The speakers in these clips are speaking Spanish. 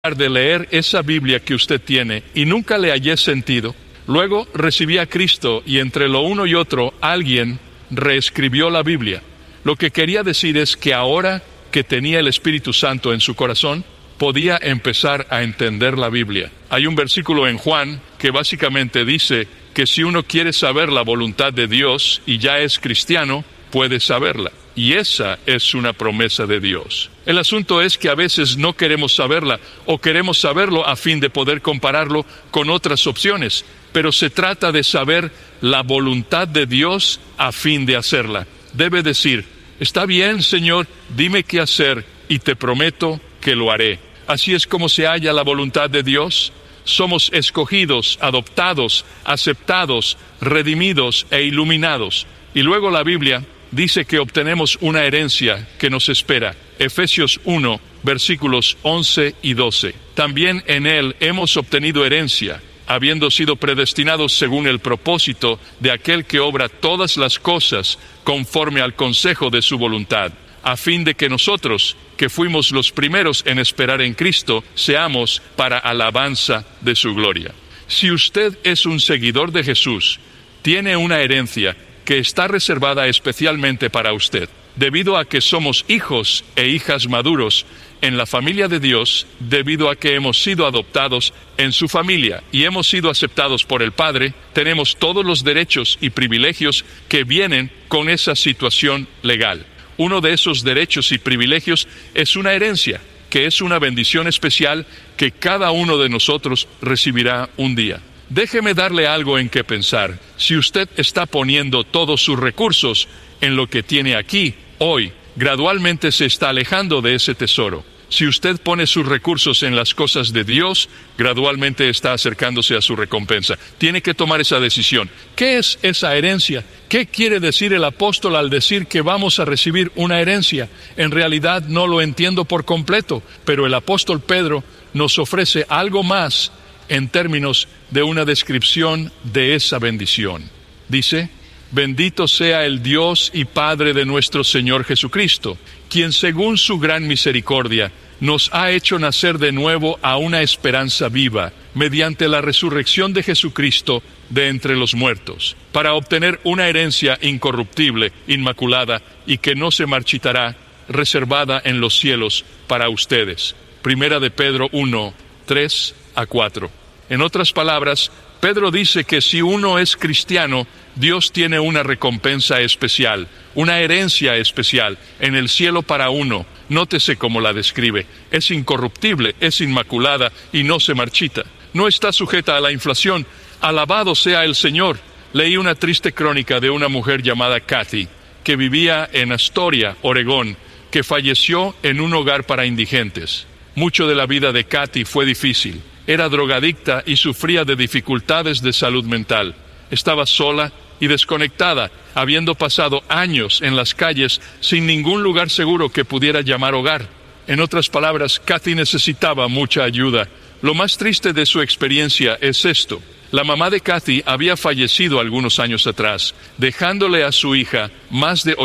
de leer esa Biblia que usted tiene y nunca le hallé sentido. Luego recibí a Cristo y entre lo uno y otro alguien reescribió la Biblia. Lo que quería decir es que ahora que tenía el Espíritu Santo en su corazón, podía empezar a entender la Biblia. Hay un versículo en Juan que básicamente dice que si uno quiere saber la voluntad de Dios y ya es cristiano, puede saberla. Y esa es una promesa de Dios. El asunto es que a veces no queremos saberla o queremos saberlo a fin de poder compararlo con otras opciones, pero se trata de saber la voluntad de Dios a fin de hacerla. Debe decir, está bien, Señor, dime qué hacer y te prometo que lo haré. Así es como se halla la voluntad de Dios. Somos escogidos, adoptados, aceptados, redimidos e iluminados. Y luego la Biblia dice que obtenemos una herencia que nos espera. Efesios 1, versículos 11 y 12. También en Él hemos obtenido herencia, habiendo sido predestinados según el propósito de aquel que obra todas las cosas conforme al consejo de su voluntad, a fin de que nosotros, que fuimos los primeros en esperar en Cristo, seamos para alabanza de su gloria. Si usted es un seguidor de Jesús, tiene una herencia que está reservada especialmente para usted. Debido a que somos hijos e hijas maduros en la familia de Dios, debido a que hemos sido adoptados en su familia y hemos sido aceptados por el Padre, tenemos todos los derechos y privilegios que vienen con esa situación legal. Uno de esos derechos y privilegios es una herencia, que es una bendición especial que cada uno de nosotros recibirá un día. Déjeme darle algo en que pensar. Si usted está poniendo todos sus recursos en lo que tiene aquí, hoy, gradualmente se está alejando de ese tesoro. Si usted pone sus recursos en las cosas de Dios, gradualmente está acercándose a su recompensa. Tiene que tomar esa decisión. ¿Qué es esa herencia? ¿Qué quiere decir el apóstol al decir que vamos a recibir una herencia? En realidad no lo entiendo por completo, pero el apóstol Pedro nos ofrece algo más en términos de una descripción de esa bendición. Dice, bendito sea el Dios y Padre de nuestro Señor Jesucristo, quien según su gran misericordia nos ha hecho nacer de nuevo a una esperanza viva, mediante la resurrección de Jesucristo de entre los muertos, para obtener una herencia incorruptible, inmaculada y que no se marchitará, reservada en los cielos para ustedes. Primera de Pedro 1, 3 a 4. En otras palabras, Pedro dice que si uno es cristiano, Dios tiene una recompensa especial, una herencia especial en el cielo para uno. Nótese cómo la describe. Es incorruptible, es inmaculada y no se marchita. No está sujeta a la inflación. Alabado sea el Señor. Leí una triste crónica de una mujer llamada Kathy, que vivía en Astoria, Oregón, que falleció en un hogar para indigentes. Mucho de la vida de Kathy fue difícil. Era drogadicta y sufría de dificultades de salud mental. Estaba sola y desconectada, habiendo pasado años en las calles sin ningún lugar seguro que pudiera llamar hogar. En otras palabras, Kathy necesitaba mucha ayuda. Lo más triste de su experiencia es esto. La mamá de Kathy había fallecido algunos años atrás, dejándole a su hija más de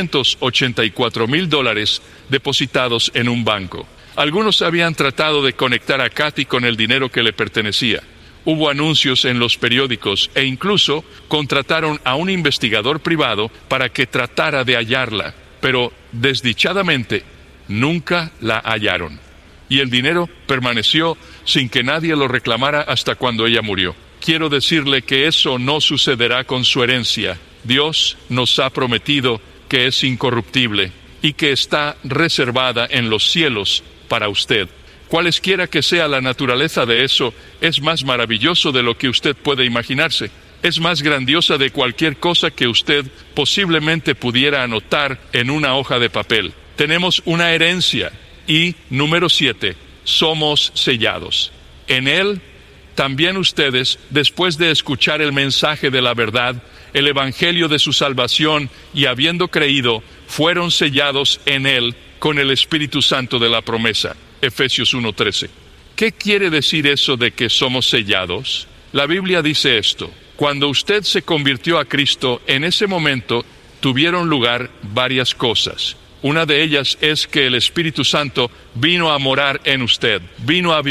$884,000 depositados en un banco. Algunos habían tratado de conectar a Kathy con el dinero que le pertenecía. Hubo anuncios en los periódicos e incluso contrataron a un investigador privado para que tratara de hallarla, pero desdichadamente nunca la hallaron. Y el dinero permaneció sin que nadie lo reclamara hasta cuando ella murió. Quiero decirle que eso no sucederá con su herencia. Dios nos ha prometido que es incorruptible y que está reservada en los cielos para usted. Cualesquiera que sea la naturaleza de eso, es más maravilloso de lo que usted puede imaginarse. Es más grandiosa de cualquier cosa que usted posiblemente pudiera anotar en una hoja de papel. Tenemos una herencia. Y, número 7, somos sellados. En Él, también ustedes, después de escuchar el mensaje de la verdad, el evangelio de su salvación, y habiendo creído, fueron sellados en Él con el Espíritu Santo de la promesa. Efesios 1:13. ¿Qué quiere decir eso de que somos sellados? La Biblia dice esto. Cuando usted se convirtió a Cristo, en ese momento tuvieron lugar varias cosas. Una de ellas es que el Espíritu Santo vino a morar en usted, vino a vivir